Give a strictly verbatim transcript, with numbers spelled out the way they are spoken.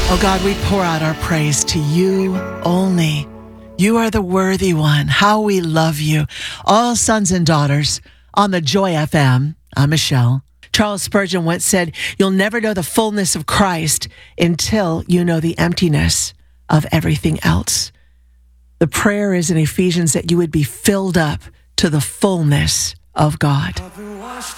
Oh God, we pour out our praise to you only. You are the worthy one. How we love you. All sons and daughters on the Joy F M. I'm Michelle. Charles Spurgeon once said, you'll never know the fullness of Christ until you know the emptiness of everything else. The prayer is in Ephesians that you would be filled up to the fullness of God.